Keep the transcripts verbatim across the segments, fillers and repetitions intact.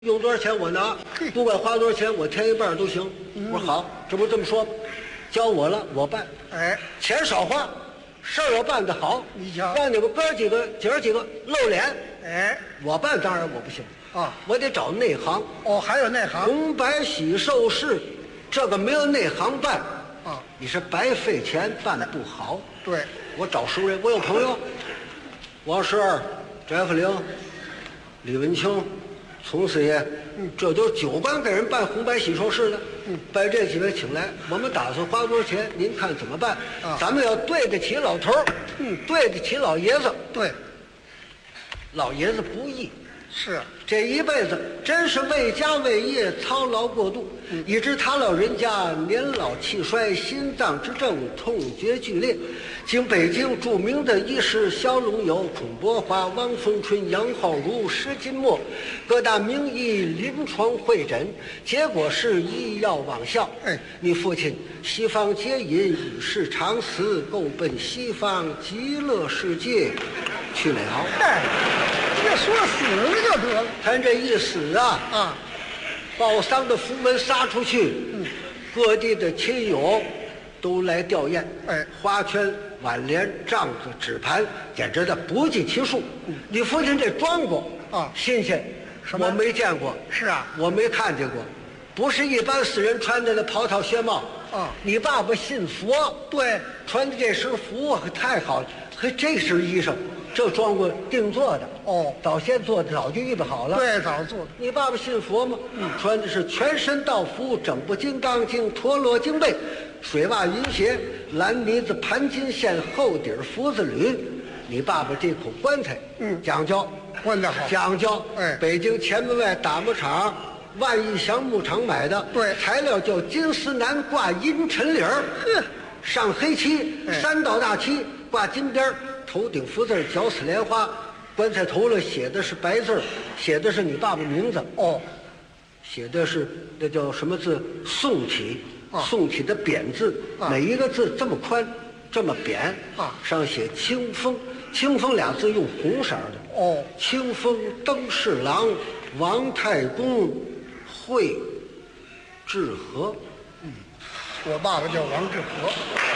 用多少钱我拿，不管花多少钱，我添一半都行。我说好，这不这么说吗？交我了，我办。 哎， 钱少花，事儿要办得好。 你瞧让你们哥几个姐儿几个露脸， 哎， 我办当然我不行啊， 我得找内行。 哦，还有内行红白喜寿事，这个没有内行办啊， 你是白费钱，办得不好。 对， 我找熟人，我有朋友，王十二、翟福龄、李文清、丛四爷，嗯，这都是酒馆给人办红白喜寿事的，嗯，把这几位请来，我们打算花多少钱？您看怎么办？ 啊， 咱们要对得起老头儿，嗯，对得起老爷子。 对， 老爷子不易， 是这一辈子真是为家为业操劳过度，嗯，以致他老人家年老气衰，心脏之症，痛觉剧烈。经北京著名的医师肖龙友、孔伯华、汪逢春、杨浩如、施金墨各大名医临床会诊，结果是医药网效。 哎， 你父亲西方接引，与世长辞，够奔西方极乐世界去了。 嗨，这说死了就得了他这一死啊啊， 报丧的符文撒出去，嗯，各地的亲友都来吊唁， 哎， 花圈、挽联、帐子、纸盘，简直的不计其数。嗯，你父亲这装过啊新鲜， 什么我没见过。 是啊， 我没看见过，不是一般死人穿的那袍套靴帽。 啊， 你爸爸信佛， 对， 穿的这身服可太好了，嘿，这身衣裳，这装过定做的。 哦， 早先做的，早就预备好了。 对，早做的。 你爸爸信佛吗？嗯，穿的是全身道服，整部《金刚经》，陀螺经背，水袜云鞋，蓝呢子盘金线，厚底儿福子履。你爸爸这口棺材， 嗯讲究， 关得好讲究。 哎北京前门外打木厂，万义祥木厂买的， 对材料叫金丝楠，挂阴沉里儿， 呵， 上黑漆， 哎三道大漆，挂金边儿，头顶福字儿，脚死莲花。棺材头了写的是白字儿，写的是你爸爸名字。 哦， 写的是那叫什么字？宋体， 啊宋体的匾字， 啊每一个字这么宽，这么扁， 啊上写清风，清风俩字用红色的。 哦， 清风登侍郎王太公会治和。 我爸爸叫王致和。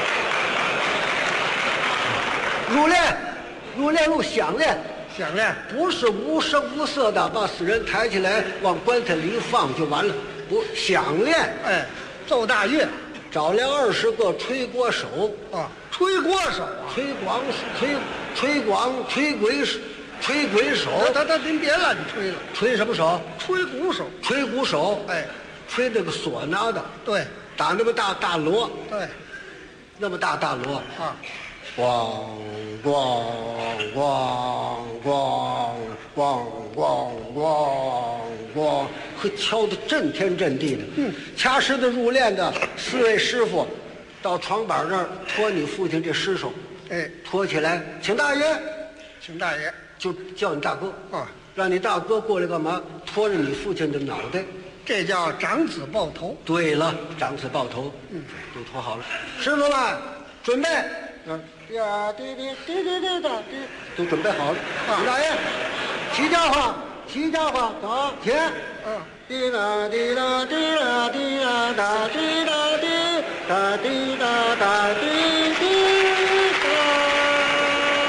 入殓，入殓路响殓， 响亮， 不是无声无色的把死人抬起来往棺材里一放就完了，不响殓。 哎，奏大乐找来二十个吹锅手， 啊，吹锅手啊， 吹广吹吹广吹鬼手，吹鬼手， 他他他，您别乱吹了， 吹什么手？ 吹鼓手。 吹鼓手， 哎， 吹那个唢呐的， 对打那么大大锣， 对那么大大锣， 啊， 咣咣咣咣咣咣咣咣，和敲得震天震地的。嗯，掐实的入殓的四位师傅，到床板那儿托你父亲这尸首， 哎， 托起来，请大爷， 请大爷就叫你大哥啊， 让你大哥过来干嘛？托着你父亲的脑袋。 这叫长子抱头。 对了，长子抱头，嗯，都托好了。师傅们，准备，嗯，呀，滴滴滴滴滴哒滴，都准备好了。 啊李大爷，齐家伙，齐家伙，走，起。 嗯， 滴答滴答滴答滴答哒滴答滴答滴答哒滴滴答。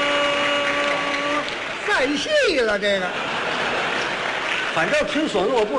散戏了这个。 反正吹唢呐我不。